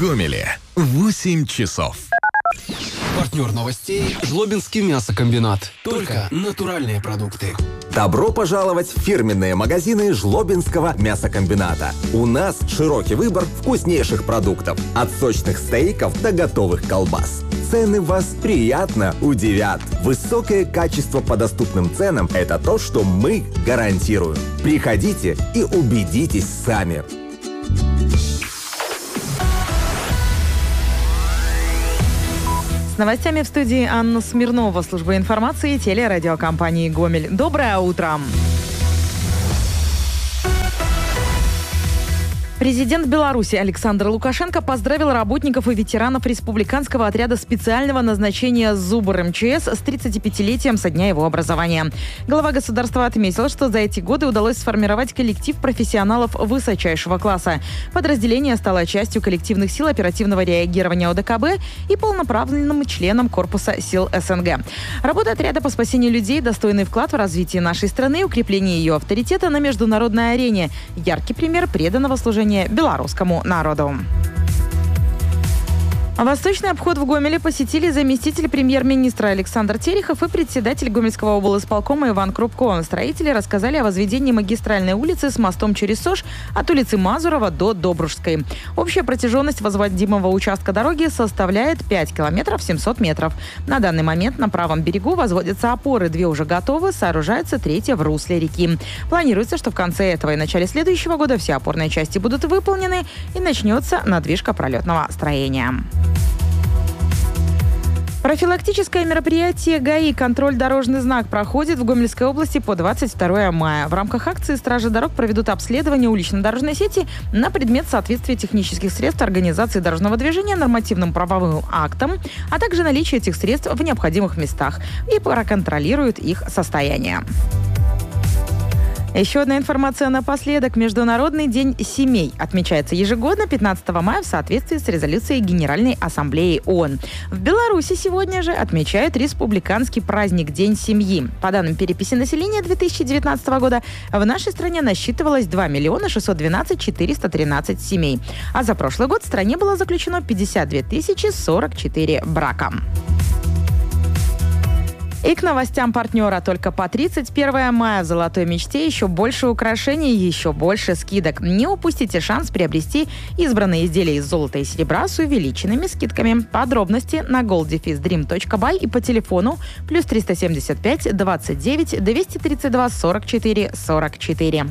Гомеле 8 часов. Партнер новостей – Жлобинский мясокомбинат. Только натуральные продукты. Добро пожаловать в фирменные магазины Жлобинского мясокомбината. У нас широкий выбор вкуснейших продуктов. От сочных стейков до готовых колбас. Цены вас приятно удивят. Высокое качество по доступным ценам – это то, что мы гарантируем. Приходите и убедитесь сами. С новостями в студии Анна Смирнова, служба информации телерадиокомпании «Гомель». Доброе утро! Президент Беларуси Александр Лукашенко поздравил работников и ветеранов республиканского отряда специального назначения «Зубр» МЧС с 35-летием со дня его образования. Глава государства отметил, что за эти годы удалось сформировать коллектив профессионалов высочайшего класса. Подразделение стало частью коллективных сил оперативного реагирования ОДКБ и полноправным членом корпуса сил СНГ. Работа отряда по спасению людей – достойный вклад в развитие нашей страны и укрепление ее авторитета на международной арене. Яркий пример преданного служения белорусскому народу. Восточный обход в Гомеле посетили заместитель премьер-министра Александр Терехов и председатель Гомельского облисполкома Иван Крупко. Строители рассказали о возведении магистральной улицы с мостом через Сож от улицы Мазурова до Добружской. Общая протяженность возводимого участка дороги составляет 5 километров 700 метров. На данный момент на правом берегу возводятся опоры. 2 уже готовы, сооружается 3-я в русле реки. Планируется, что в конце этого и начале следующего года все опорные части будут выполнены и начнется надвижка пролетного строения. Профилактическое мероприятие ГАИ «Контроль дорожный знак» проходит в Гомельской области по 22 мая. В рамках акции стражи дорог проведут обследование улично-дорожной сети на предмет соответствия технических средств организации дорожного движения нормативным правовым актам, а также наличия этих средств в необходимых местах и проконтролируют их состояние. Еще одна информация напоследок. Международный день семей отмечается ежегодно 15 мая в соответствии с резолюцией Генеральной Ассамблеи ООН. В Беларуси сегодня же отмечают республиканский праздник День семьи. По данным переписи населения 2019 года в нашей стране насчитывалось 2 612 413 семей. А за прошлый год в стране было заключено 52 044 брака. И к новостям партнера. Только по 31 мая в «Золотой мечте» еще больше украшений, еще больше скидок. Не упустите шанс приобрести избранные изделия из золота и серебра с увеличенными скидками. Подробности на gold-dream.by и по телефону +3 375 29 232 44 44.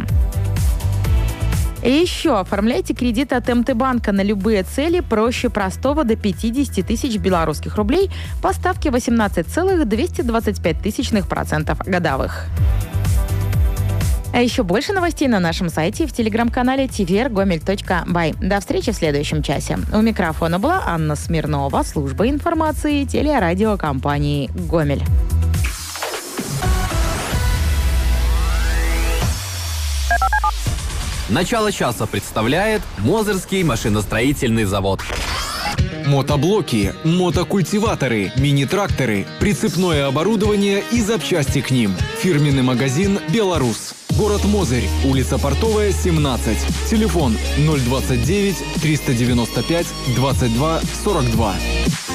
И еще оформляйте кредит от МТ-банка на любые цели проще простого до 50 тысяч белорусских рублей по ставке 18,225% годовых. А еще больше новостей на нашем сайте и в телеграм-канале tvrgomel.by. До встречи в следующем часе. У микрофона была Анна Смирнова, служба информации телерадиокомпании «Гомель». Начало часа представляет Мозырский машиностроительный завод. Мотоблоки, мотокультиваторы, мини-тракторы, прицепное оборудование и запчасти к ним. Фирменный магазин «Беларус». Город Мозырь, улица Портовая, 17. Телефон 029 395 22 42.